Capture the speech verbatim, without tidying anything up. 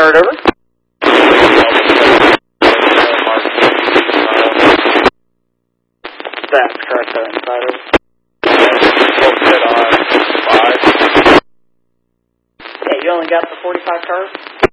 Inspired, over. That's correct, sir. Inspired, over. Yeah, you only got the forty-five cars?